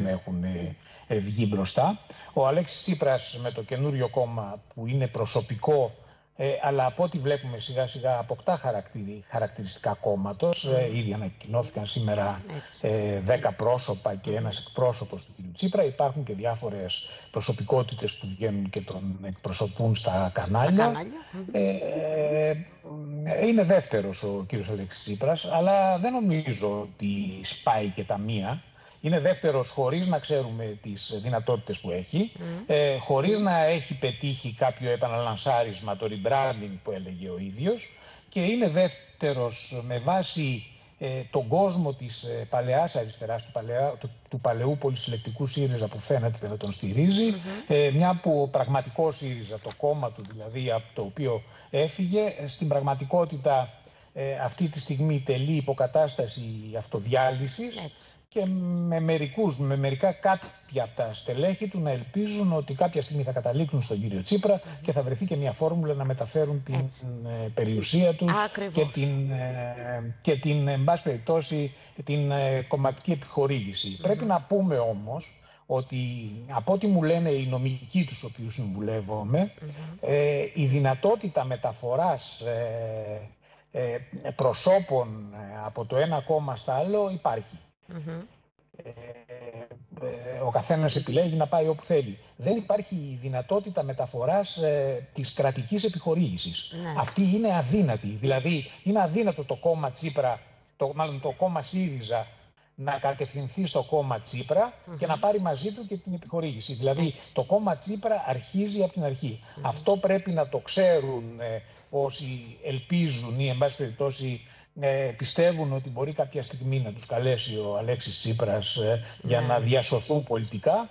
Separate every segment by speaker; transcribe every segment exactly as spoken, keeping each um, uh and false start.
Speaker 1: έχουν ε, βγει μπροστά. Ο Αλέξης Τσίπρας με το καινούριο κόμμα που είναι προσωπικό, ε, αλλά από ό,τι βλέπουμε σιγά σιγά αποκτά χαρακτηρι, χαρακτηριστικά κόμματος. Mm. Ε, ήδη ανακοινώθηκαν σήμερα ε, δέκα πρόσωπα και ένας εκπρόσωπος του κ. Τσίπρα. Υπάρχουν και διάφορες προσωπικότητες που βγαίνουν και τον εκπροσωπούν στα κανάλια. Στα κανάλια. Ε, ε, είναι δεύτερος ο κ. Αλέξης Τσίπρας, αλλά δεν νομίζω ότι σπάει και τα μία. Είναι δεύτερος χωρίς να ξέρουμε τις δυνατότητες που έχει, mm. ε, χωρίς να έχει πετύχει κάποιο επαναλανσάρισμα, το rebranding που έλεγε ο ίδιος, και είναι δεύτερος με βάση ε, τον κόσμο της ε, παλαιάς αριστεράς, του, παλαιά, του, του παλαιού πολυσυλλεκτικού ΣΥΡΙΖΑ που φαίνεται να τον στηρίζει, mm-hmm. ε, μια που ο πραγματικός ΣΥΡΙΖΑ, το κόμμα του δηλαδή από το οποίο έφυγε, στην πραγματικότητα ε, αυτή τη στιγμή τελεί υποκατάσταση αυτοδιάλυσης. Έτσι. Και με, μερικούς, με μερικά κάποια από τα στελέχη του να ελπίζουν ότι κάποια στιγμή θα καταλήξουν στον κύριο Τσίπρα mm-hmm. και θα βρεθεί και μια φόρμουλα να μεταφέρουν την ε, περιουσία τους και την, ε, και την, εν πάση περιπτώσει, την ε, κομματική επιχορήγηση. Mm-hmm. Πρέπει να πούμε όμως ότι από ό,τι μου λένε οι νομικοί τους οποίους συμβουλεύομαι, mm-hmm. ε, η δυνατότητα μεταφοράς ε, ε, προσώπων από το ένα κόμμα στα άλλο υπάρχει. Mm-hmm. ε, ε, ο καθένας επιλέγει να πάει όπου θέλει. Δεν υπάρχει δυνατότητα μεταφοράς ε, της κρατικής επιχορήγησης. Mm-hmm. Αυτή είναι αδύνατη. Δηλαδή είναι αδύνατο το κόμμα Τσίπρα, το, μάλλον το κόμμα ΣΥΡΙΖΑ να κατευθυνθεί στο κόμμα Τσίπρα mm-hmm. και να πάρει μαζί του και την επιχορήγηση. Δηλαδή mm-hmm. το κόμμα Τσίπρα αρχίζει από την αρχή. Mm-hmm. Αυτό πρέπει να το ξέρουν ε, όσοι ελπίζουν ή εν πάση περιπτώσει Ε, πιστεύουν ότι μπορεί κάποια στιγμή να τους καλέσει ο Αλέξης Τσίπρας ε, για yeah. να διασωθούν πολιτικά.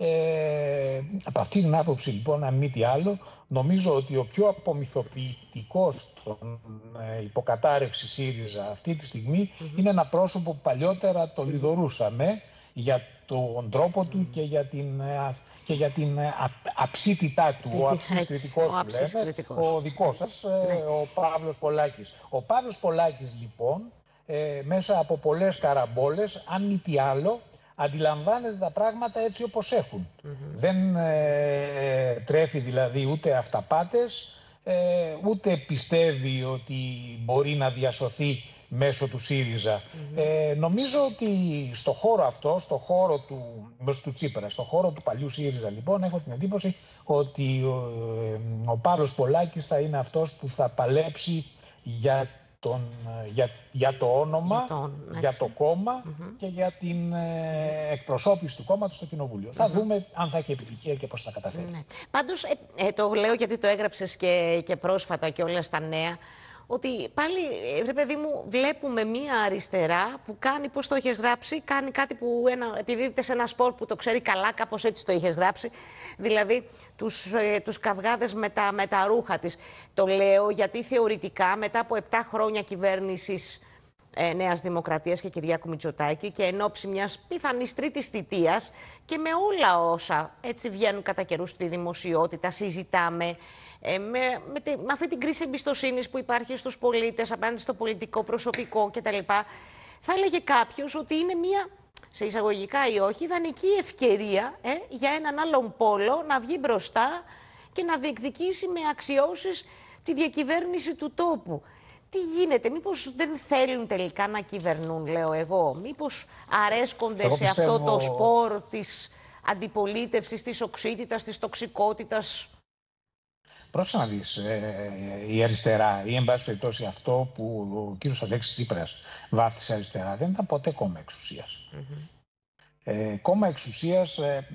Speaker 1: Ε, από αυτή την άποψη λοιπόν, αν μη τι άλλο, νομίζω ότι ο πιο απομυθοποιητικός των ε, υποκατάρρευση ΣΥΡΙΖΑ αυτή τη στιγμή mm-hmm. είναι ένα πρόσωπο που παλιότερα το λιδωρούσαμε για τον τρόπο του mm-hmm. και για την... Ε, και για την α, αψίτητά του, ο αψής κριτικός του λέμε, ο δικός σας, ναι. ο Παύλος Πολάκης. Ο Παύλος Πολάκης λοιπόν, ε, μέσα από πολλές καραμπόλες, αν μη τι άλλο, αντιλαμβάνεται τα πράγματα έτσι όπως έχουν. Mm-hmm. Δεν ε, τρέφει δηλαδή ούτε αυταπάτες, ε, ούτε πιστεύει ότι μπορεί να διασωθεί μέσω του ΣΥΡΙΖΑ. Mm-hmm. Ε, νομίζω ότι στο χώρο αυτό, στο χώρο του, του Τσίπρα, στο χώρο του παλιού ΣΥΡΙΖΑ, λοιπόν, έχω την εντύπωση ότι ο, ο Παύλος Πολάκης θα είναι αυτός που θα παλέψει για, τον, για, για το όνομα, για, τον, για το κόμμα mm-hmm. και για την ε, εκπροσώπηση του κόμματος στο Κοινοβούλιο. Mm-hmm. Θα δούμε αν θα έχει επιτυχία και πώς θα καταφέρει. Mm-hmm.
Speaker 2: Πάντως, ε, ε, το λέω γιατί το έγραψες και, και πρόσφατα και όλα στα νέα, ότι πάλι, ρε παιδί μου, βλέπουμε μία αριστερά που κάνει, πώς το έχεις γράψει, κάνει κάτι που ένα, επιδίδεται σε ένα σπορ που το ξέρει καλά, κάπως έτσι το είχες γράψει, δηλαδή τους, ε, τους καυγάδες με τα, με τα ρούχα της. Το λέω γιατί θεωρητικά μετά από επτά χρόνια κυβέρνησης ε, Νέας Δημοκρατίας και Κυριάκου Μητσοτάκη και εν ώψη μιας πιθανής τρίτης θητείας και με όλα όσα έτσι βγαίνουν κατά καιρούς στη δημοσιότητα, συζητάμε, Ε, με, με, τη, με αυτή την κρίση εμπιστοσύνης που υπάρχει στους πολίτες απέναντι στο πολιτικό προσωπικό κτλ. Θα έλεγε κάποιος ότι είναι μια, σε εισαγωγικά ή όχι, ιδανική ευκαιρία ε, για έναν άλλον πόλο να βγει μπροστά και να διεκδικήσει με αξιώσεις τη διακυβέρνηση του τόπου. Τι γίνεται, μήπως δεν θέλουν τελικά να κυβερνούν, λέω εγώ, μήπως αρέσκονται εγώ σε πιστεύω... αυτό το σπορ της αντιπολίτευσης, της οξύτητας, της τοξικότητας.
Speaker 1: Πρόσεχε να δεις, ε, η αριστερά ή εν πάση περιπτώσει αυτό που ο κύριος Αλέξης Τσίπρας βάφτισε αριστερά δεν ήταν ποτέ κόμμα εξουσίας. Mm-hmm. Ε, κόμμα εξουσίας, ε,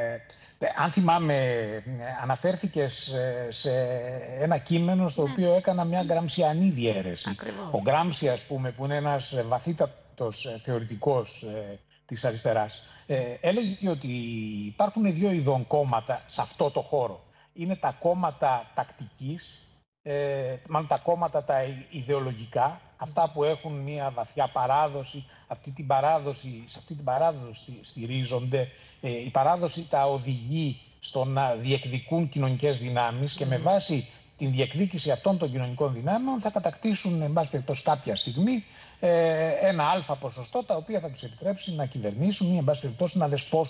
Speaker 1: ε, αν θυμάμαι, αναφέρθηκε σε, σε ένα κείμενο στο οποίο έκανα μια γκραμσιανή διαίρεση. Ακριβώς. Ο Γκράμψη, ας πούμε, που είναι ένας βαθύτατος θεωρητικός ε, της αριστεράς, ε, έλεγε ότι υπάρχουν δύο ειδών κόμματα σε αυτό το χώρο. Είναι τα κόμματα τακτικής, ε, μάλλον τα κόμματα τα ιδεολογικά, αυτά που έχουν μια βαθιά παράδοση, αυτή την παράδοση, σε αυτή την παράδοση στηρίζονται, ε, η παράδοση τα οδηγεί στο να διεκδικούν κοινωνικές δυνάμεις και με βάση την διεκδίκηση αυτών των κοινωνικών δυνάμεων θα κατακτήσουν, εν πάση περιπτώσει, κάποια στιγμή ε, ένα αλφα ποσοστό τα οποία θα τους επιτρέψει να κυβερνήσουν ή, εν πάση περιπτώσει, να δεσπόσουν